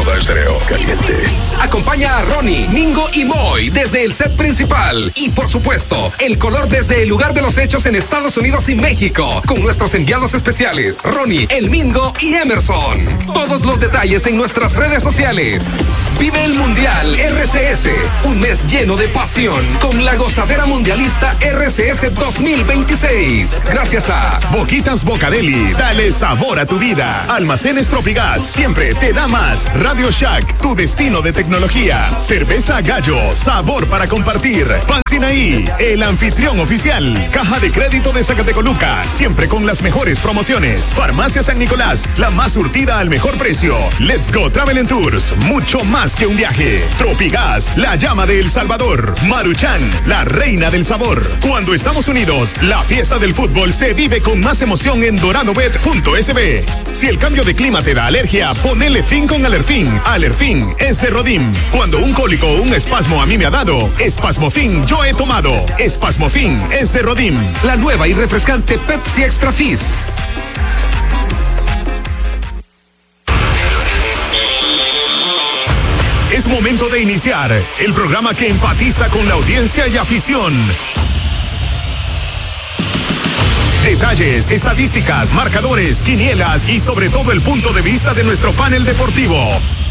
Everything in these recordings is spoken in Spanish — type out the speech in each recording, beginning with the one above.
Soda Stereo caliente. Acompaña a Ronnie, Mingo y Moy desde el set principal. Y por supuesto, el color desde el lugar de los hechos en Estados Unidos y México. Con nuestros enviados especiales, Ronnie, el Mingo y Emerson. Todos los detalles en nuestras redes sociales. Vive el Mundial RCS. Un mes lleno de pasión con la gozadera mundialista RCS 2026. Gracias a Boquitas Bocadeli. Dale sabor a tu vida. Almacenes Tropigas. Siempre te da más. Radio Shack, tu destino de tecnología. Cerveza Gallo, sabor para compartir. Pan Sinaí, el anfitrión oficial. Caja de Crédito de Zacatecoluca, siempre con las mejores promociones. Farmacia San Nicolás, la más surtida al mejor precio. Let's Go Travel and Tours, mucho más que un viaje. Tropigas, la llama de El Salvador. Maruchan, la reina del sabor. Cuando estamos unidos, la fiesta del fútbol se vive con más emoción en doradobet.sb. Si el cambio de clima te da alergia, ponele fin con Alerfin. Alerfin es de Rodim. Cuando un cólico o un espasmo a mí me ha dado, Espasmofin yo he tomado. Espasmofin es de Rodim. la nueva y refrescante Pepsi Extra Fizz. Es momento de iniciar el programa que empatiza con la audiencia y afición. Detalles, estadísticas, marcadores, quinielas y sobre todo el punto de vista de nuestro panel deportivo.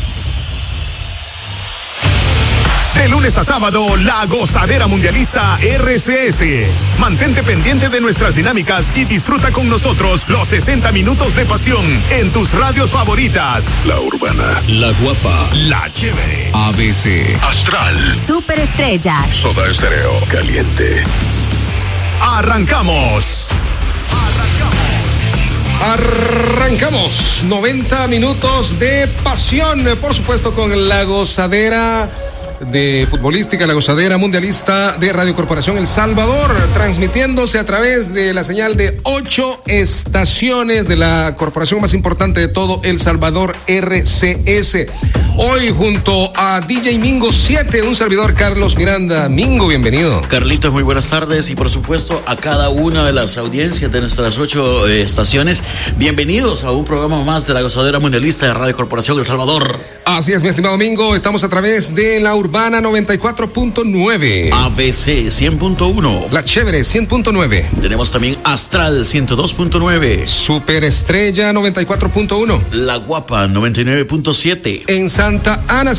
De lunes a sábado, la gozadera mundialista RCS. Mantente pendiente de nuestras dinámicas y disfruta con nosotros los 60 minutos de pasión en tus radios favoritas. La Urbana, La Guapa, La Chévere, ABC, Astral, Superestrella, Soda Stereo caliente. Arrancamos. Arrancamos 90 minutos de pasión, por supuesto con la gozadera de futbolística, la gozadera mundialista de Radio Corporación El Salvador, transmitiéndose a través de la señal de 8 estaciones de la corporación más importante de todo El Salvador, RCS. Hoy junto a DJ Mingo 7, un servidor Carlos Miranda. Mingo, bienvenido. Carlitos, muy buenas tardes y por supuesto a cada una de las audiencias de nuestras 8 estaciones. Bienvenidos a un programa más de la gozadera mundialista de Radio Corporación El Salvador. Así es, mi estimado Mingo, estamos a través de la Urbana 94.9. ABC 100.1. La Chévere 100.9. Tenemos también Astral 102.9. Superestrella 94.1. La Guapa 99.7. En Santa Ana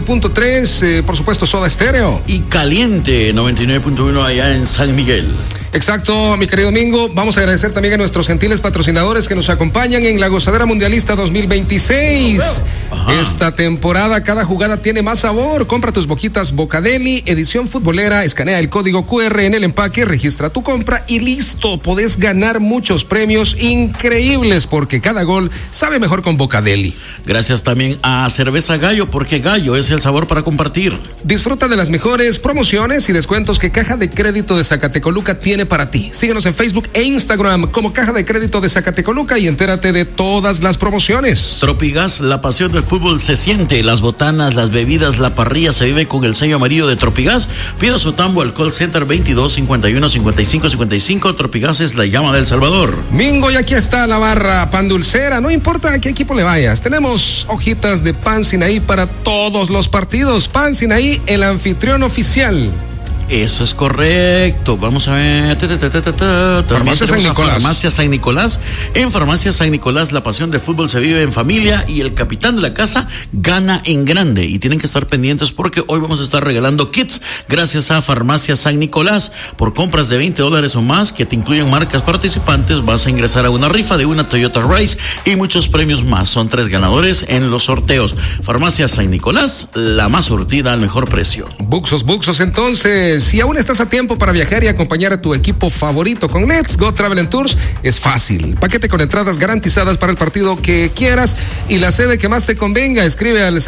105.3, por supuesto Soda Stereo. Y Caliente 99.1 allá en San Miguel. Exacto, mi querido Mingo. Vamos a agradecer también a nuestros gentiles patrocinadores que nos acompañan en la Gozadera Mundialista 2026. Ajá. Esta temporada cada jugada tiene más sabor. Compra tus boquitas Bocadeli, edición futbolera, escanea el código QR en el empaque, registra tu compra y listo. Podés ganar muchos premios increíbles porque cada gol sabe mejor con Bocadeli. Gracias también a Cerveza Gallo, porque Gallo es el sabor para compartir. Disfruta de las mejores promociones y descuentos que Caja de Crédito de Zacatecoluca tiene para ti. Síguenos en Facebook e Instagram como Caja de Crédito de Zacatecoluca y entérate de todas las promociones. Tropigas, la pasión del fútbol se siente. Las botanas, las bebidas, la parrilla se vive con el sello amarillo de Tropigas. Pida su tambo al call center 22 51 55 55. Tropigas es la llama del Salvador. Mingo, y aquí está la barra pan dulcera. No importa a qué equipo le vayas. Tenemos hojitas de Pan Sinaí para todos los partidos. Pan Sinaí, el anfitrión oficial. Eso es correcto. Vamos a ver. Farmacia San Nicolás. Farmacia San Nicolás. En Farmacia San Nicolás, la pasión del fútbol se vive en familia y el capitán de la casa gana en grande. Y tienen que estar pendientes porque hoy vamos a estar regalando kits gracias a Farmacia San Nicolás. Por compras de $20 o más que te incluyen marcas participantes, vas a ingresar a una rifa de una Toyota Rise y muchos premios más. Son 3 ganadores en los sorteos. Farmacia San Nicolás, la más surtida al mejor precio. Buxos, entonces. Si aún estás a tiempo para viajar y acompañar a tu equipo favorito con Let's Go Travel and Tours, es fácil. Paquete con entradas garantizadas para el partido que quieras y la sede que más te convenga. Escribe al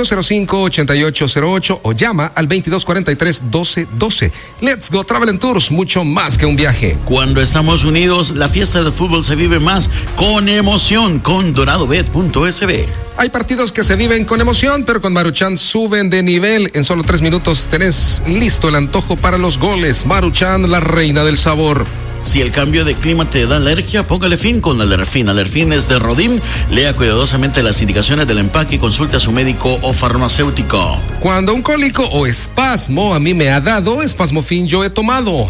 7205-8808 o llama al 2243-1212. Let's Go Travel and Tours, mucho más que un viaje. Cuando estamos unidos, la fiesta del fútbol se vive más con emoción con doradobet.sb. Hay partidos que se viven con emoción, pero con Maruchan suben de nivel. En solo 3 minutos tenés listo el antojo para los goles. Maruchan, la reina del sabor. Si el cambio de clima te da alergia, póngale fin con Alerfin. Alerfin es de Rodim. Lea cuidadosamente las indicaciones del empaque y consulte a su médico o farmacéutico. Cuando un cólico o espasmo a mí me ha dado, Espasmofin yo he tomado.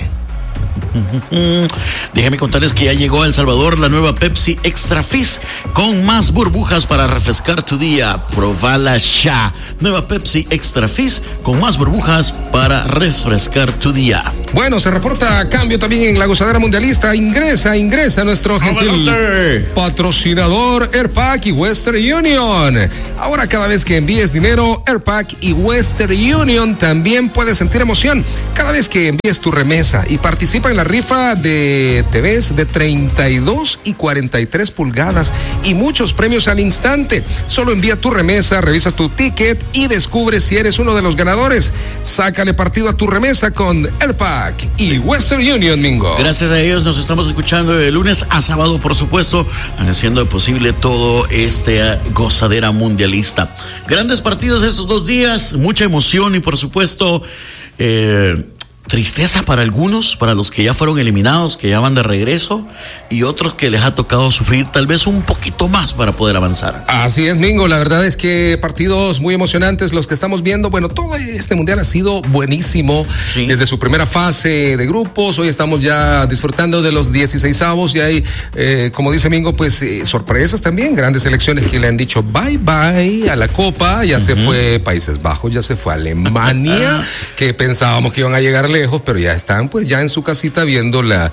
Déjame contarles que ya llegó a El Salvador la nueva Pepsi Extra Fizz con más burbujas para refrescar tu día. Probala ya. Nueva Pepsi Extra Fizz con más burbujas para refrescar tu día. Bueno, se reporta cambio también en la gozadera mundialista. Ingresa nuestro gentil patrocinador AirPack y Western Union. Ahora cada vez que envíes dinero, AirPack y Western Union también puedes sentir emoción cada vez que envíes tu remesa y participa en la rifa de TVs de 32 y 43 pulgadas y muchos premios al instante. Solo envía tu remesa, revisas tu ticket y descubres si eres uno de los ganadores. Sácale partido a tu remesa con AirPack y Western Union, Mingo. Gracias a ellos nos estamos escuchando de lunes a sábado, por supuesto, haciendo posible todo gozadera mundialista. Grandes partidos estos 2 días, mucha emoción y por supuesto tristeza para algunos, para los que ya fueron eliminados, que ya van de regreso, y otros que les ha tocado sufrir tal vez un poquito más para poder avanzar. Así es, Mingo, la verdad es que partidos muy emocionantes los que estamos viendo. Bueno, todo este mundial ha sido buenísimo, sí. Desde su primera fase de grupos, hoy estamos ya disfrutando de los 16avos y hay, como dice Mingo, pues sorpresas también, grandes selecciones que le han dicho bye bye a la Copa, ya se fue Países Bajos, ya se fue Alemania, que pensábamos que iban a llegar lejos, pero ya están pues ya en su casita viendo los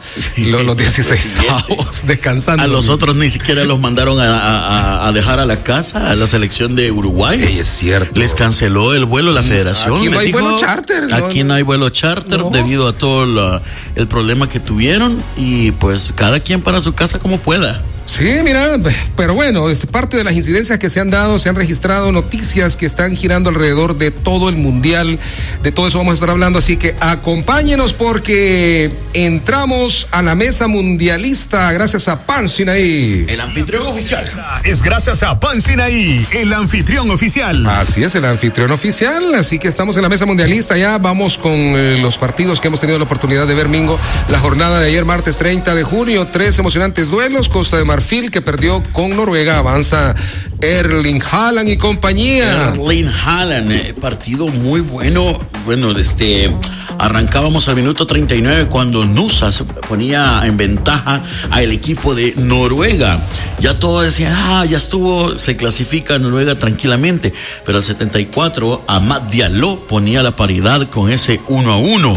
16avos, descansando. A los otros ni siquiera los mandaron a dejar a la casa, a la selección de Uruguay. Es cierto. Les canceló el vuelo la federación. Aquí no hay vuelo charter. Aquí no hay vuelo charter debido a todo el problema que tuvieron y pues cada quien para su casa como pueda. Sí, mira, pero bueno, parte de las incidencias que se han dado, se han registrado noticias que están girando alrededor de todo el mundial, de todo eso vamos a estar hablando, así que acompáñenos porque entramos a la mesa mundialista gracias a Pan Sinaí. El anfitrión oficial. Es gracias a Pan Sinaí, el anfitrión oficial. Así es, el anfitrión oficial, así que estamos en la mesa mundialista, ya vamos con los partidos que hemos tenido la oportunidad de ver, Mingo. La jornada de ayer, martes 30 de junio, 3 emocionantes duelos, Costa de Marfil que perdió con Noruega, avanza Erling Haaland y compañía. Erling Haaland, partido muy bueno. Bueno, arrancábamos al minuto 39 cuando Nusa se ponía en ventaja al equipo de Noruega. Ya todo decía, ya estuvo, se clasifica Noruega tranquilamente, pero al 74 Amad Diallo ponía la paridad con ese 1-1.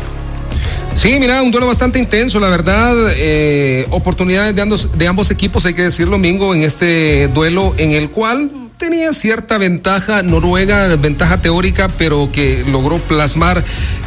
Sí, mira, un duelo bastante intenso, la verdad, oportunidades de ambos equipos, hay que decirlo, Mingo, en este duelo en el cual tenía cierta ventaja Noruega, ventaja teórica, pero que logró plasmar,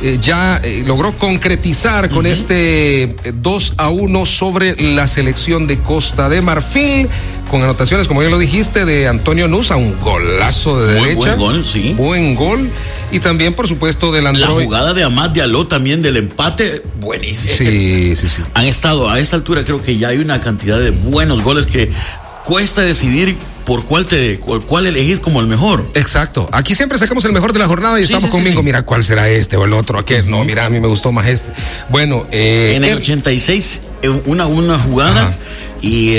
logró concretizar con este 2-1 sobre la selección de Costa de Marfil, con anotaciones, como ya lo dijiste, de Antonio Nusa, un golazo de derecha. Buen gol, sí. Buen gol. Y también, por supuesto, del La jugada de Amad Diallo también del empate, buenísimo. Sí. Han estado a esta altura, creo que ya hay una cantidad de buenos goles que cuesta decidir por cuál elegís como el mejor. Exacto. Aquí siempre sacamos el mejor de la jornada y estamos conmigo. Mira, ¿cuál será este o el otro? Aquel. No, mira, a mí me gustó más este. Bueno, en el 86, una jugada. Ajá. Y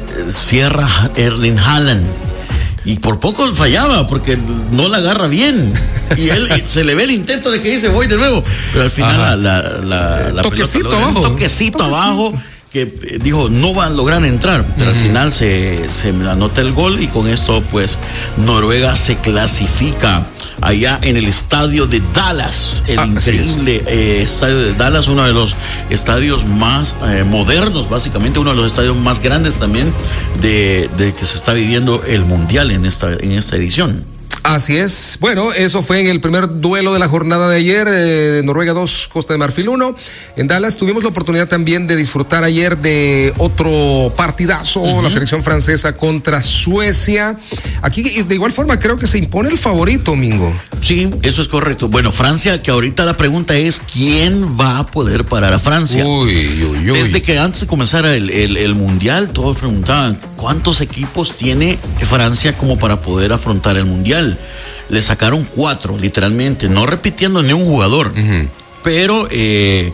cierra Erling Haaland. Y por poco fallaba porque no la agarra bien. Y él se le ve el intento de que dice voy de nuevo. Pero al final la toquecito pelota, abajo. Toquecito abajo. Que dijo no van a lograr entrar, pero al final se anota el gol y con esto pues Noruega se clasifica allá en el estadio de Dallas, el increíble estadio de Dallas, uno de los estadios más modernos, básicamente uno de los estadios más grandes también de que se está viviendo el mundial en esta edición. Así es. Bueno, eso fue en el primer duelo de la jornada de ayer, Noruega 2, Costa de Marfil 1. En Dallas tuvimos la oportunidad también de disfrutar ayer de otro partidazo, la selección francesa contra Suecia. Aquí de igual forma creo que se impone el favorito, Mingo. Sí, eso es correcto. Bueno, Francia, que ahorita la pregunta es ¿quién va a poder parar a Francia? Uy. Desde que antes de comenzar el mundial, todos preguntaban ¿cuántos equipos tiene Francia como para poder afrontar el mundial? Le sacaron 4, literalmente, no repitiendo ni un jugador. Pero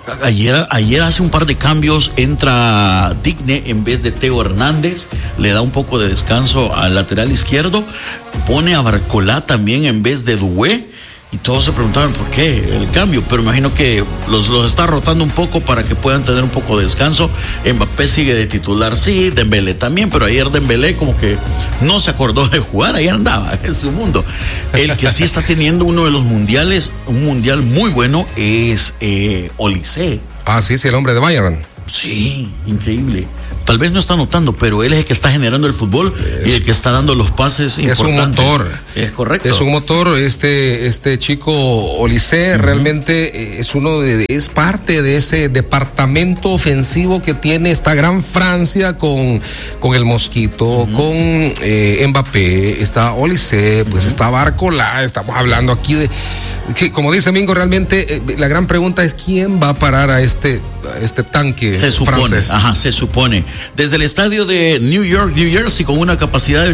Ayer hace un par de cambios, entra Digne en vez de Teo Hernández, le da un poco de descanso al lateral izquierdo, pone a Barcolá también en vez de Doué, y todos se preguntaban por qué el cambio, pero imagino que los está rotando un poco para que puedan tener un poco de descanso. Mbappé sigue de titular, sí, Dembélé también, pero ayer Dembélé como que no se acordó de jugar, ahí andaba en su mundo. El que sí está teniendo uno de los mundiales, un mundial muy bueno, es Olise. Ah, sí, el hombre de Bayern. Sí, increíble. Tal vez no está notando, pero él es el que está generando el fútbol y el que está dando los pases importantes. Es un motor. Es correcto. Es un motor. Este chico Olise realmente es parte de ese departamento ofensivo que tiene esta gran Francia con el Mosquito, con Mbappé, está Olise, pues está Barcolá. Estamos hablando aquí de que, como dice Mingo, realmente la gran pregunta es quién va a parar a este tanque francés. Se supone. Desde el estadio de New York, New Jersey, con una capacidad de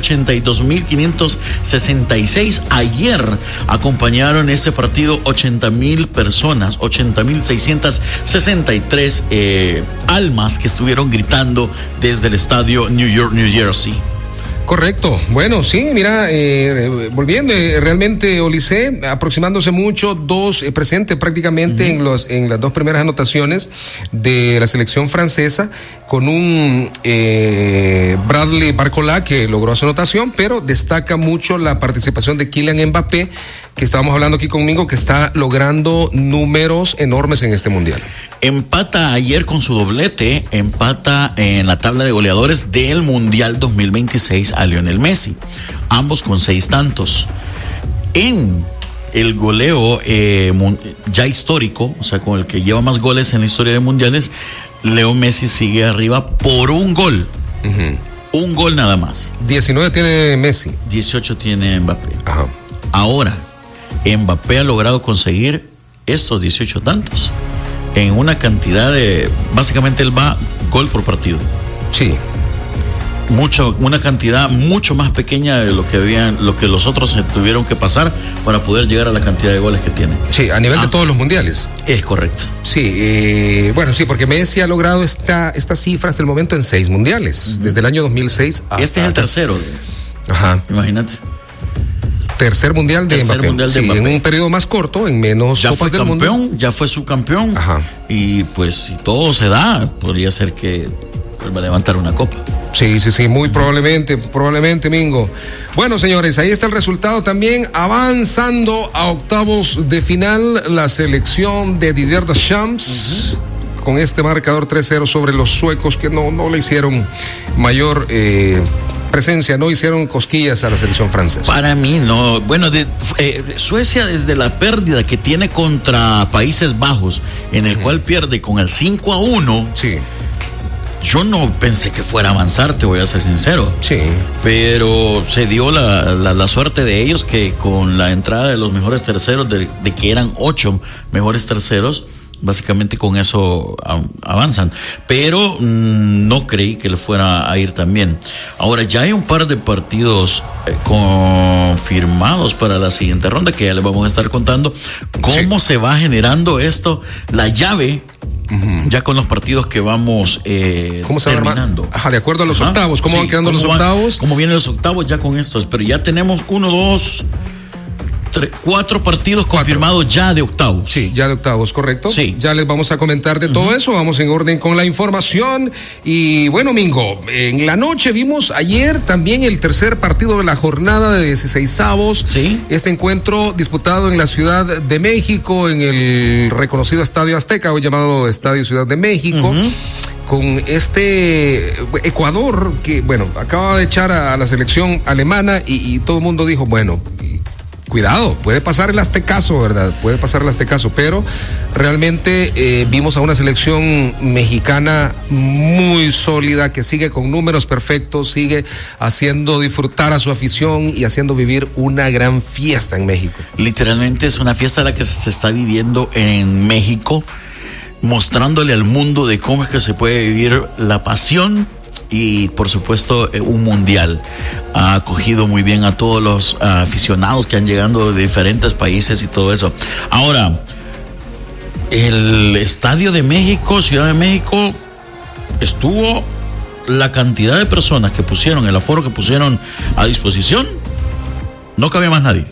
82,566, ayer acompañaron este partido 80,000 personas, 80,663 almas que estuvieron gritando desde el estadio New York, New Jersey. Correcto. Bueno, sí, mira, volviendo, realmente Olise aproximándose mucho, presente prácticamente en las dos primeras anotaciones de la selección francesa, con un Bradley Barcolá que logró su anotación, pero destaca mucho la participación de Kylian Mbappé, que estábamos hablando aquí conmigo, que está logrando números enormes en este mundial. Empata ayer con su doblete, empata en la tabla de goleadores del Mundial 2026 a Lionel Messi, ambos con 6 tantos. En el goleo ya histórico, o sea, con el que lleva más goles en la historia de mundiales, Leo Messi sigue arriba por un gol. Un gol nada más. 19 tiene Messi. 18 tiene Mbappé. Ajá. Ahora, Mbappé ha logrado conseguir estos 18 tantos en una cantidad de, básicamente él va gol por partido. Sí. Una cantidad mucho más pequeña de lo que los otros tuvieron que pasar para poder llegar a la cantidad de goles que tiene. Sí, a nivel de todos los mundiales. Es correcto. Sí, bueno, sí, porque Messi ha logrado esta cifra hasta el momento en 6 mundiales, desde el año 2006 hasta... Este es el tercero. Ajá. Imagínate. Tercer mundial de Mbappé. Mbappé. En un periodo más corto, en menos ya copas fue del campeón, mundo. ya fue subcampeón. Ajá. Y pues si todo se da, podría ser que vuelva a levantar una copa. Sí, muy probablemente, Mingo. Bueno, señores, ahí está el resultado también. Avanzando a octavos de final, la selección de Didier Deschamps, con este marcador 3-0 sobre los suecos, que no le hicieron mayor presencia, no hicieron cosquillas a la selección francesa. Para mí no. Bueno, Suecia, desde la pérdida que tiene contra Países Bajos, en el cual pierde con el 5-1. Sí. Yo no pensé que fuera a avanzar, te voy a ser sincero. Sí. Pero se dio la suerte de ellos, que con la entrada de los mejores terceros, de que eran 8 mejores terceros, básicamente con eso avanzan. Pero no creí que le fuera a ir tan bien. Ahora ya hay un par de partidos confirmados para la siguiente ronda, que ya les vamos a estar contando cómo se va generando esto, la llave. Ya con los partidos que vamos ¿cómo se terminando? Ajá, de acuerdo a los octavos. ¿Cómo van quedando los octavos? ¿Cómo vienen los octavos ya con estos? Pero ya tenemos 1, 2, 3, 4 partidos confirmados ya de octavos. Sí, ya de octavos, correcto. Sí. Ya les vamos a comentar de todo eso. Vamos en orden con la información. Y bueno, Mingo, en la noche vimos ayer también el tercer partido de la jornada de 16avos. Sí. Este encuentro disputado en la Ciudad de México, en el reconocido Estadio Azteca, hoy llamado Estadio Ciudad de México. Con este Ecuador que, bueno, acaba de echar a la selección alemana y todo el mundo dijo, bueno, cuidado, puede pasar el aztecaso, ¿verdad? Puede pasar el aztecaso, pero realmente vimos a una selección mexicana muy sólida, que sigue con números perfectos, sigue haciendo disfrutar a su afición y haciendo vivir una gran fiesta en México. Literalmente es una fiesta la que se está viviendo en México, mostrándole al mundo de cómo es que se puede vivir la pasión. Y por supuesto un mundial. Ha acogido muy bien a todos los aficionados que han llegado de diferentes países y todo eso. Ahora, el Estadio de México, Ciudad de México, estuvo la cantidad de personas que pusieron, el aforo que pusieron a disposición, no cabía más nadie.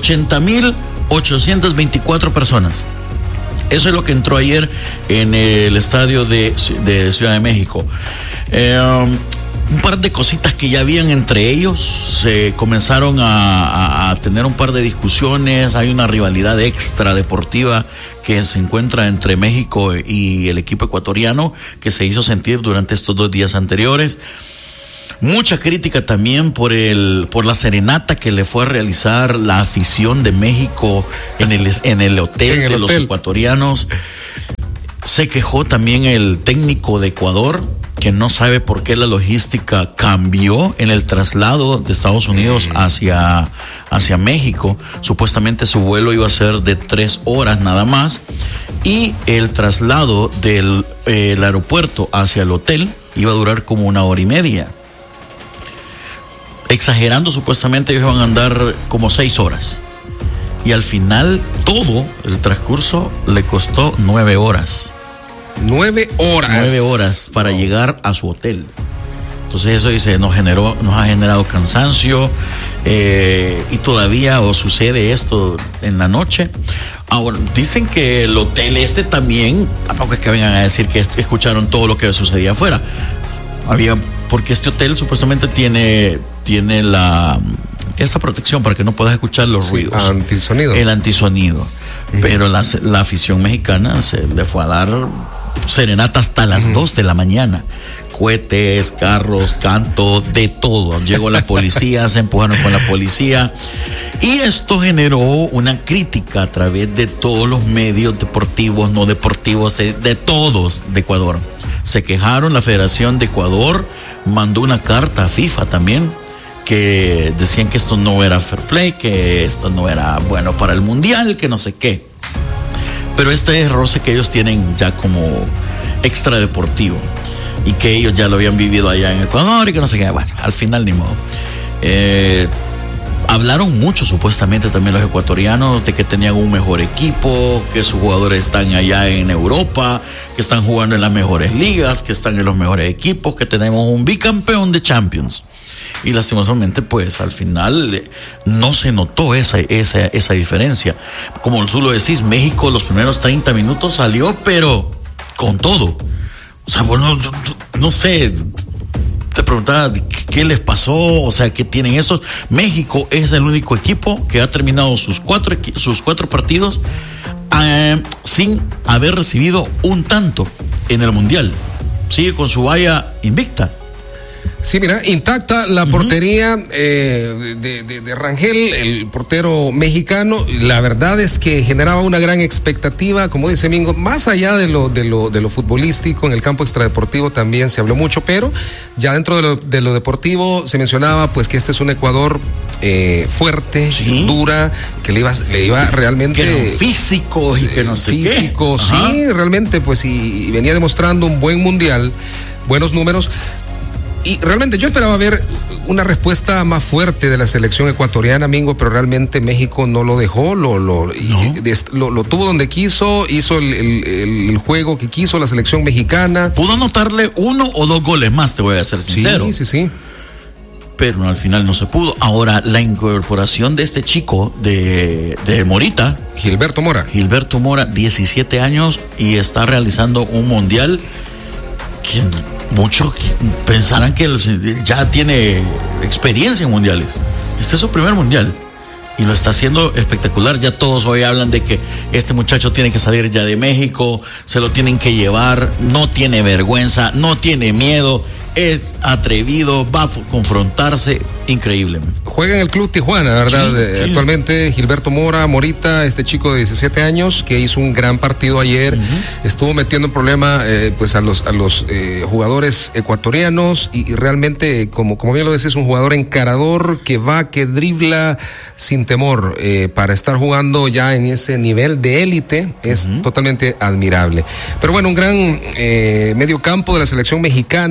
80,824 personas. Eso es lo que entró ayer en el estadio de Ciudad de México. Un par de cositas que ya habían entre ellos, se comenzaron a tener un par de discusiones, hay una rivalidad extra deportiva que se encuentra entre México y el equipo ecuatoriano, que se hizo sentir durante estos 2 días anteriores. Mucha crítica también por la serenata que le fue a realizar la afición de México en el hotel de los ecuatorianos. Se quejó también el técnico de Ecuador, que no sabe por qué la logística cambió en el traslado de Estados Unidos hacia México. Supuestamente su vuelo iba a ser de 3 horas nada más, y el traslado del aeropuerto hacia el hotel iba a durar como 1 hora y media. Exagerando, supuestamente ellos iban a andar como 6 horas. Y al final, todo el transcurso le costó 9 horas. 9 horas. 9 horas para llegar a su hotel. Entonces eso dice, nos ha generado cansancio, y todavía sucede esto en la noche. Ahora, dicen que el hotel también, tampoco es que vengan a decir que escucharon todo lo que sucedía afuera. Porque este hotel supuestamente tiene esa protección para que no puedas escuchar los ruidos. Antisonido. El antisonido. Pero la afición mexicana se le fue a dar serenata hasta las 2 de la mañana. Cohetes, carros, canto, de todo. Llegó la policía, se empujaron con la policía. Y esto generó una crítica a través de todos los medios deportivos, no deportivos, de todos de Ecuador. Se quejaron, la Federación de Ecuador mandó una carta a FIFA también, que decían que esto no era fair play, que esto no era bueno para el mundial, que no sé qué. Pero este roce que ellos tienen ya como extradeportivo, y que ellos ya lo habían vivido allá en Ecuador y que no sé qué, bueno, al final ni modo. Hablaron mucho supuestamente también los ecuatorianos de que tenían un mejor equipo, que sus jugadores están allá en Europa, que están jugando en las mejores ligas, que están en los mejores equipos, que tenemos un bicampeón de Champions. Y lastimosamente, pues al final no se notó esa diferencia. Como tú lo decís, México los primeros 30 minutos salió, pero con todo. O sea, bueno, no sé, te preguntaba qué les pasó, o sea, qué tienen esos. México es el único equipo que ha terminado sus cuatro partidos sin haber recibido un tanto en el Mundial. Sigue con su valla invicta. Sí, mira, intacta la portería de Rangel, el portero mexicano. La verdad es que generaba una gran expectativa, como dice Mingo, más allá de lo futbolístico. En el campo extradeportivo también se habló mucho, pero ya dentro de lo deportivo se mencionaba pues que este es un Ecuador fuerte, ¿sí?, dura, que le iba realmente, que eran físicos y que no sé físico, qué. Sí, realmente pues y venía demostrando un buen mundial, buenos números. Y realmente yo esperaba ver una respuesta más fuerte de la selección ecuatoriana, Mingo, pero realmente México no lo dejó, lo tuvo donde quiso, hizo el juego que quiso la selección mexicana. Pudo anotarle 1 o 2 goles más, te voy a ser sincero. Sí. Pero al final no se pudo. Ahora, la incorporación de este chico de Morita. Gilberto Mora, 17 años, y está realizando un mundial que muchos pensarán que ya tiene experiencia en mundiales. Este es su primer mundial y lo está haciendo espectacular. Ya todos hoy hablan de que este muchacho tiene que salir ya de México, se lo tienen que llevar, no tiene vergüenza, no tiene miedo, es atrevido, va a confrontarse, increíble. Juega en el Club Tijuana, ¿verdad? Sí. Actualmente Gilberto Morita, este chico de 17 años que hizo un gran partido ayer, estuvo metiendo en problema pues a los jugadores ecuatorianos y realmente, como bien lo decís, es un jugador encarador que dribla sin temor, para estar jugando ya en ese nivel de élite es totalmente admirable. Pero bueno, un gran mediocampo de la selección mexicana con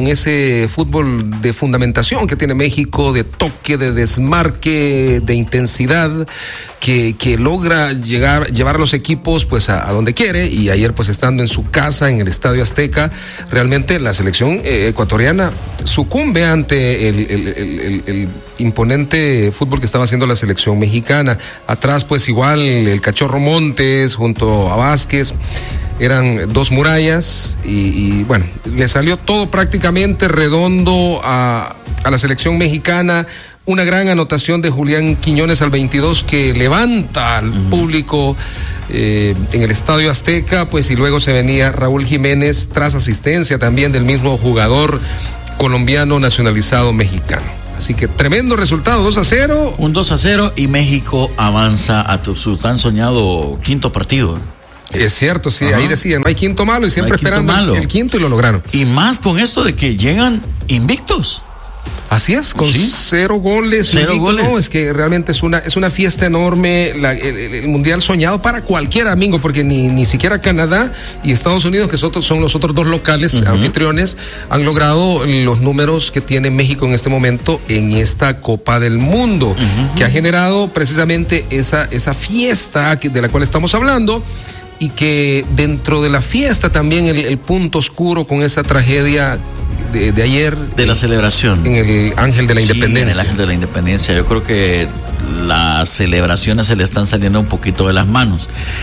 ese fútbol de fundamentación que tiene México, de toque, de desmarque, de intensidad, que logra llevar a los equipos pues a donde quiere. Y ayer pues estando en su casa, en el Estadio Azteca, realmente la selección ecuatoriana sucumbe ante el imponente fútbol que estaba haciendo la selección mexicana. Atrás pues igual el Cachorro Montes junto a Vázquez, eran dos murallas y bueno, le salió todo prácticamente redondo a la selección mexicana. Una gran anotación de Julián Quiñones al 22 que levanta al público en el Estadio Azteca, pues, y luego se venía Raúl Jiménez tras asistencia también del mismo jugador colombiano nacionalizado mexicano. Así que tremendo resultado, 2-0. Un 2-0 y México avanza a su tan soñado quinto partido. Es cierto, sí, ahí decían, no hay quinto malo y siempre esperando el quinto y lo lograron. Y más con esto de que llegan invictos. Así es, con 0 goles. 0 goles. No, es que realmente es una fiesta enorme, el mundial soñado para cualquier amigo, porque ni siquiera Canadá y Estados Unidos, que son los otros dos locales anfitriones, han logrado los números que tiene México en este momento en esta Copa del Mundo, que ha generado precisamente esa fiesta de la cual estamos hablando. Y que dentro de la fiesta también el punto oscuro con esa tragedia de ayer. De la celebración. En el Ángel de la Independencia. En el Ángel de la Independencia. Yo creo que las celebraciones se le están saliendo un poquito de las manos.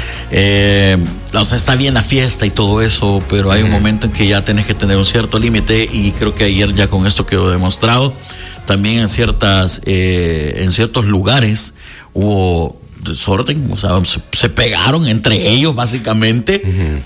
O sea, está bien la fiesta y todo eso, pero hay un momento en que ya tenés que tener un cierto límite y creo que ayer ya con esto quedó demostrado. También en ciertos lugares hubo desorden, o sea, se pegaron entre ellos básicamente.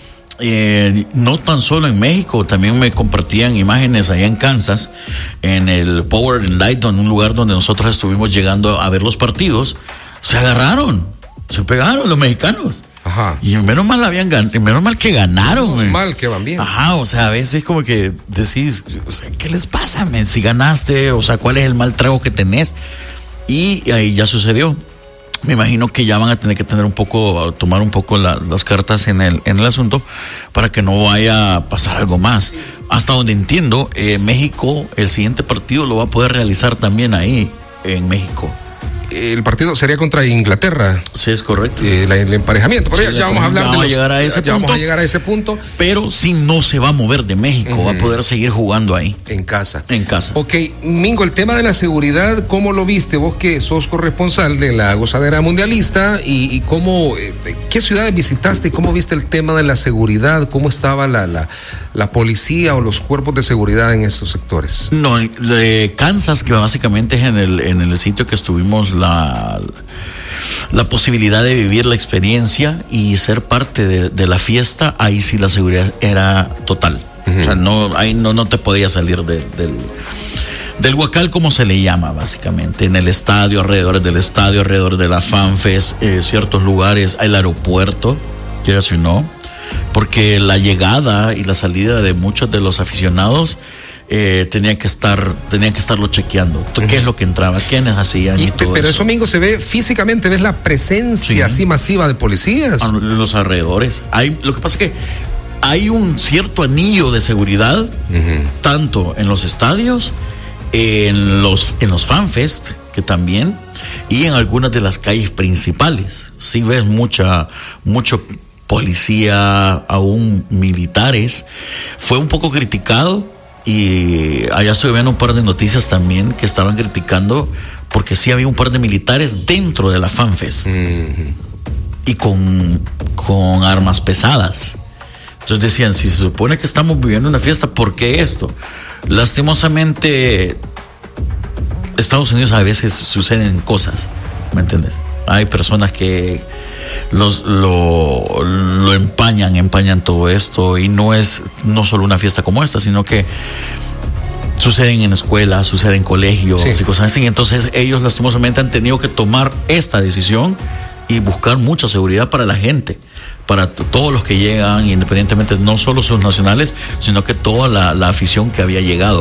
No tan solo en México, también me compartían imágenes allá en Kansas, en el Power and Light, en un lugar donde nosotros estuvimos llegando a ver los partidos. Se agarraron, se pegaron los mexicanos. Ajá. Y menos mal menos mal que ganaron. Menos mal que van bien. Ajá, o sea, a veces como que decís, o sea, ¿qué les pasa, men? Si ganaste, o sea, ¿cuál es el mal trago que tenés? Y ahí ya sucedió. Me imagino que ya van a tener que tomar un poco las cartas en el asunto para que no vaya a pasar algo más. Hasta donde entiendo, México, el siguiente partido lo va a poder realizar también ahí, en México. El partido sería contra Inglaterra. Sí, es correcto. El emparejamiento. Pero ya vamos a hablar vamos a llegar a ese punto. Pero si no se va a mover de México, va a poder seguir jugando ahí. En casa. En casa. Ok, Mingo, el tema de la seguridad, ¿cómo lo viste? Vos que sos corresponsal de la gozadera mundialista y cómo, ¿qué ciudades visitaste? ¿Cómo viste el tema de la seguridad? ¿Cómo estaba la policía o los cuerpos de seguridad en estos sectores? No, de Kansas, que básicamente es en el sitio que estuvimos la posibilidad de vivir la experiencia y ser parte de la fiesta, ahí sí la seguridad era total. O sea, ahí no te podías salir del huacal, como se le llama básicamente, en el estadio, alrededor del estadio, alrededor de la FanFest, ciertos lugares, el aeropuerto, quieras o no, porque la llegada y la salida de muchos de los aficionados tenían que estarlo chequeando. ¿Qué es lo que entraba? ¿Quiénes hacían? Y todo pero eso, Mingo, se ve físicamente, ves la presencia así masiva de policías. En los alrededores. Lo que pasa es que hay un cierto anillo de seguridad, tanto en los estadios, en los FanFest, que también, y en algunas de las calles principales. Sí ves mucho policía, aún militares. Fue un poco criticado. Y allá estoy viendo un par de noticias también que estaban criticando porque sí había un par de militares dentro de la FanFest y con armas pesadas. Entonces decían, si se supone que estamos viviendo una fiesta, ¿por qué esto? Lastimosamente, Estados Unidos a veces suceden cosas, ¿me entiendes? Hay personas que lo empañan todo esto, y no solo una fiesta como esta, sino que suceden en escuelas, suceden en colegios y cosas así. Entonces ellos lastimosamente han tenido que tomar esta decisión y buscar mucha seguridad para la gente, para todos los que llegan, independientemente no solo sus nacionales, sino que toda la afición que había llegado.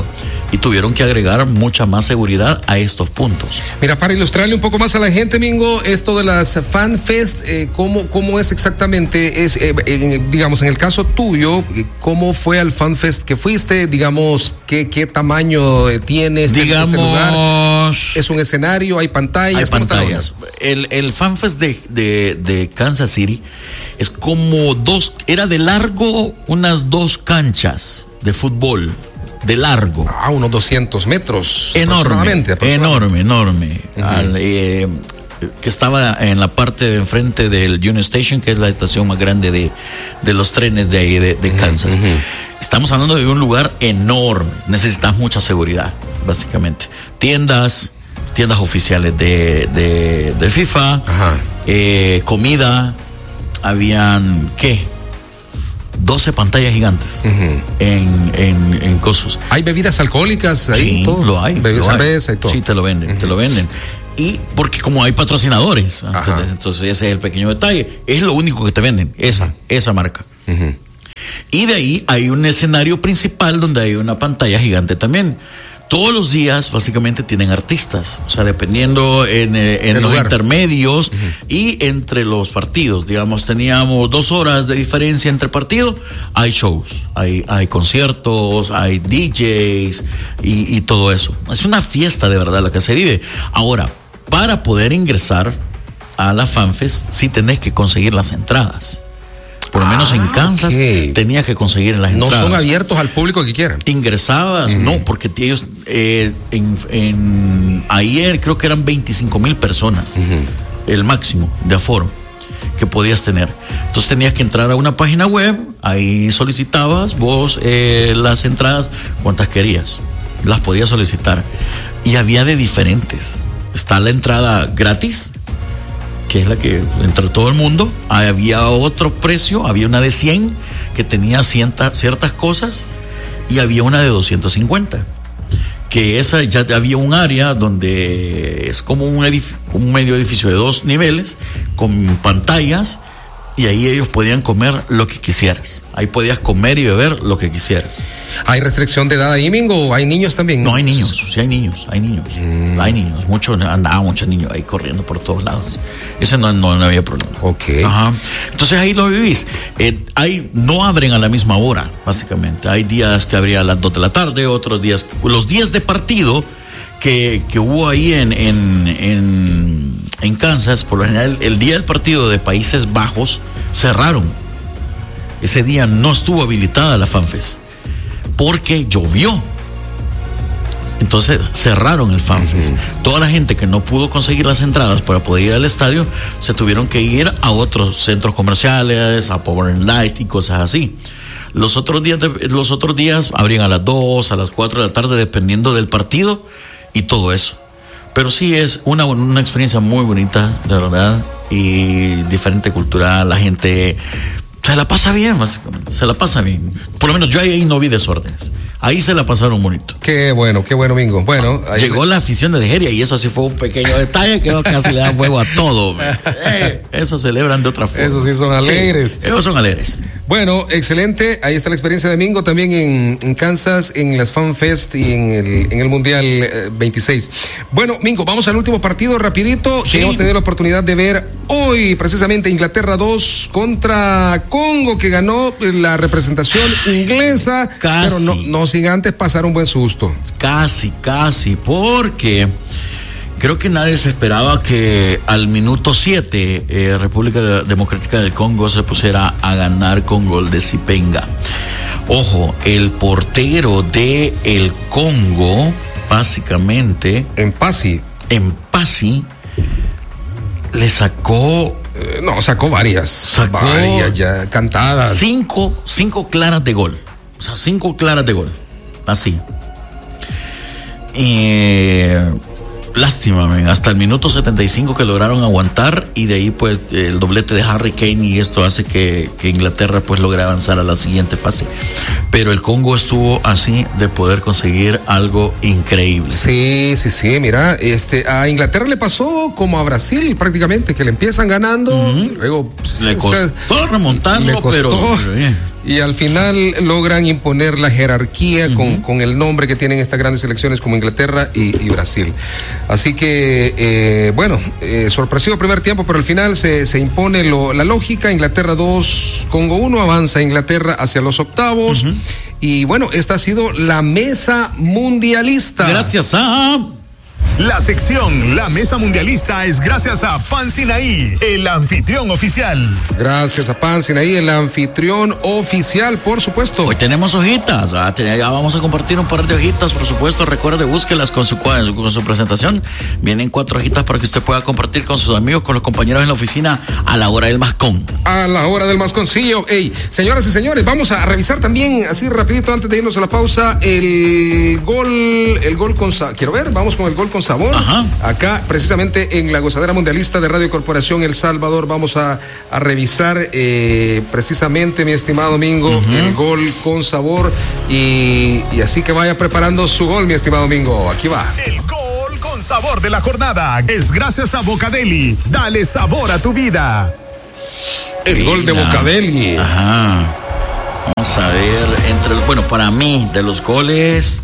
y tuvieron que agregar mucha más seguridad a estos puntos. Mira, para ilustrarle un poco más a la gente, Mingo, esto de las Fan Fest, ¿cómo es exactamente? Digamos, en el caso tuyo, ¿cómo fue al Fan Fest que fuiste? Digamos, ¿qué tamaño tiene este lugar? ¿Es un escenario? ¿Hay pantallas? Hay pantallas. El Fan Fest de Kansas City es como era de largo unas 2 canchas de fútbol. De largo. Unos 200 metros. Enorme. Uh-huh. Que estaba en la parte de enfrente del Union Station, que es la estación más grande de los trenes de ahí de Kansas. Uh-huh. Estamos hablando de un lugar enorme. Necesitas mucha seguridad, básicamente. Tiendas oficiales de FIFA, uh-huh. Comida. Habían, 12 pantallas gigantes, uh-huh. en cosas. ¿Hay bebidas alcohólicas ahí? Sí, todo? Lo hay. Bebidas cerveza y todo. Sí, te lo venden, uh-huh. Y porque como hay patrocinadores, entonces ese es el pequeño detalle. Es lo único que te venden, esa marca. Uh-huh. Y de ahí hay un escenario principal donde hay una pantalla gigante también. Todos los días básicamente tienen artistas, o sea, dependiendo en los intermedios, uh-huh. y entre los partidos. Digamos, teníamos 2 horas de diferencia entre partidos, hay shows, hay conciertos, hay DJs y todo eso. Es una fiesta de verdad la que se vive. Ahora, para poder ingresar a la FanFest, sí tenés que conseguir las entradas. Por lo menos en Kansas tenías que conseguir las entradas. No son abiertos al público que quieran. Ingresabas, uh-huh. No, porque ellos ayer creo que eran 25,000 personas, uh-huh. el máximo de aforo que podías tener. Entonces tenías que entrar a una página web, ahí solicitabas vos las entradas, cuantas querías, las podías solicitar. Y había de diferentes. Está la entrada gratis, que es la que entre todo el mundo. Había otro precio, había una de 100 que tenía ciertas cosas, y había una de 250, que esa ya había un área donde es como un medio edificio de 2 niveles con pantallas, y ahí ellos podían comer lo que quisieras. Ahí podías comer y beber lo que quisieras. ¿Hay restricción de edad ahí, Mingo? ¿Hay niños también? No, hay niños, sí hay niños. Hay niños, andaban muchos niños ahí corriendo por todos lados. Ese no había problema. Ok. Ajá. Entonces ahí lo vivís. No abren a la misma hora, básicamente. Hay días que abría a las 2 de la tarde, otros días, los días de partido que hubo ahí en Kansas, por lo general, el día del partido de Países Bajos, cerraron. Ese día no estuvo habilitada la FanFest porque llovió. Entonces cerraron el FanFest. Uh-huh. Toda la gente que no pudo conseguir las entradas para poder ir al estadio se tuvieron que ir a otros centros comerciales, a Power and Light y cosas así. Los otros días abrían a las 2, a las 4 de la tarde, dependiendo del partido y todo eso. Pero sí es una experiencia muy bonita, de verdad, y diferente cultural. La gente se la pasa bien, básicamente. Se la pasa bien. Por lo menos yo ahí no vi desórdenes. Ahí se la pasaron bonito. Qué bueno, Mingo. Bueno, llegó la afición de Nigeria, y eso sí fue un pequeño detalle que casi le dan fuego a todo. Eso celebran de otra forma. Esos sí son alegres. Sí, ellos son alegres. Bueno, excelente. Ahí está la experiencia de Mingo también en Kansas, en las Fan Fest y en el Mundial 26. Bueno, Mingo, vamos al último partido rapidito. Sí. Hemos tenido la oportunidad de ver hoy precisamente Inglaterra 2 contra Congo, que ganó la representación inglesa. Casi. Pero no sin antes pasar un buen susto. Casi, porque creo que nadie se esperaba que al minuto 7 República Democrática del Congo se pusiera a ganar con gol de Sipenga. Ojo, el portero de el Congo, básicamente en Pasi le sacó varias ya cantadas. Cinco claras de gol. O sea, 5 claras de gol. Así. Lástima, hasta el minuto 75 que lograron aguantar, y de ahí pues el doblete de Harry Kane, y esto hace que Inglaterra pues logre avanzar a la siguiente fase. Pero el Congo estuvo así de poder conseguir algo increíble. Sí, mira, a Inglaterra le pasó como a Brasil prácticamente, que le empiezan ganando, uh-huh. Luego le costó remontarlo, pero Y al final logran imponer la jerarquía con el nombre que tienen estas grandes selecciones como Inglaterra y Brasil. Así que, sorpresivo primer tiempo, pero al final se impone la lógica. Inglaterra 2, Congo 1, avanza Inglaterra hacia los octavos. Y bueno, esta ha sido la mesa mundialista. Gracias a... La sección La Mesa Mundialista es gracias a Pan Sinaí, el anfitrión oficial. Gracias a Pan Sinaí, el anfitrión oficial, por supuesto. Hoy tenemos hojitas, ya vamos a compartir un par de hojitas, por supuesto. Recuerde, búsquelas con su presentación. Vienen 4 hojitas para que usted pueda compartir con sus amigos, con los compañeros en la oficina a la hora del mascón. A la hora del masconcillo. Ey, señoras y señores, vamos a revisar también, así rapidito, antes de irnos a la pausa, el gol con sabor. Quiero ver, vamos con el gol con sabor. Ajá. Acá, precisamente en la gozadera mundialista de Radio Corporación El Salvador, vamos a revisar precisamente, mi estimado Mingo, el gol con sabor. Y así que vaya preparando su gol, mi estimado Mingo. Aquí va. El gol con sabor de la jornada es gracias a Bocadeli. Dale sabor a tu vida. El gol de Bocadeli. Ajá. Vamos a ver, para mí, de los goles,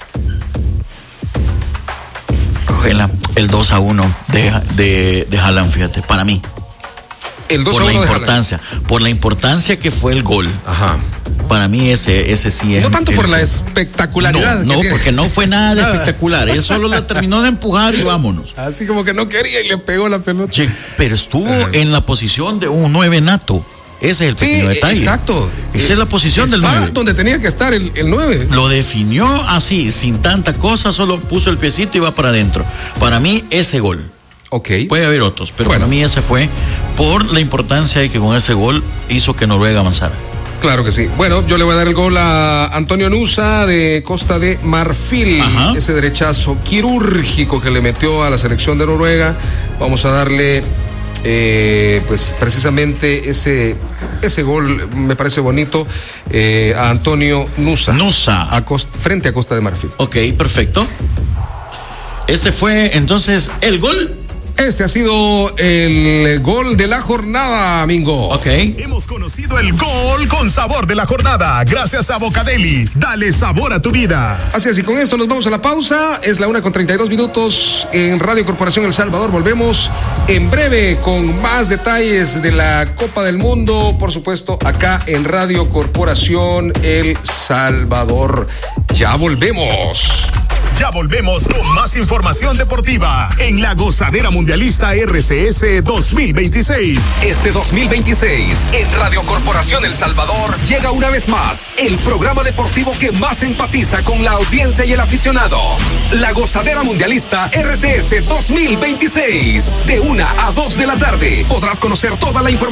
el 2-1 de Haaland, fíjate, para mí. El 2-1 por la importancia que fue el gol. Ajá. Para mí ese sí es. No tanto por la espectacularidad. No, porque no fue nada de espectacular. Él solo la terminó de empujar y vámonos. Así como que no quería y le pegó la pelota. Sí, pero estuvo en la posición de un 9 nato. Ese es el pequeño detalle. Exacto. Esa es la posición del 9. Donde tenía que estar el 9. Lo definió así, sin tanta cosa, solo puso el piecito y va para adentro. Para mí, ese gol. Ok. Puede haber otros, pero para mí ese fue por la importancia de que con ese gol hizo que Noruega avanzara. Claro que sí. Bueno, yo le voy a dar el gol a Antonio Nusa de Costa de Marfil. Ajá. Ese derechazo quirúrgico que le metió a la selección de Noruega. Vamos a darle... pues precisamente ese gol me parece bonito a Antonio Nusa frente a Costa de Marfil. Ok, perfecto. Ese fue entonces el gol. Este ha sido el gol de la jornada, Mingo. Ok. Hemos conocido el gol con sabor de la jornada gracias a Bocadeli. Dale sabor a tu vida. Así es, y con esto nos vamos a la pausa. Es la 1:32 en Radio Corporación El Salvador. Volvemos en breve con más detalles de la Copa del Mundo, por supuesto, acá en Radio Corporación El Salvador. Ya volvemos. Ya volvemos con más información deportiva en la Gozadera Mundialista RCS 2026. Este 2026, en Radio Corporación El Salvador, llega una vez más el programa deportivo que más empatiza con la audiencia y el aficionado. La Gozadera Mundialista RCS 2026. De 1 a 2 de la tarde podrás conocer toda la información